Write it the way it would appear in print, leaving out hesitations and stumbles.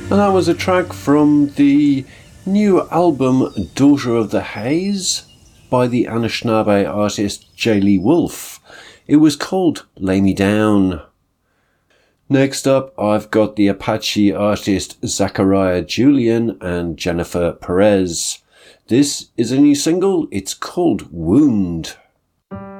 And that was a track from the new album Daughter of the Haze by the Anishinaabe artist J. Lee Wolf. It was called Lay Me Down. Next up, I've got the Apache artist Zachariah Julian and Jennifer Perez. This is a new single. It's called Wound.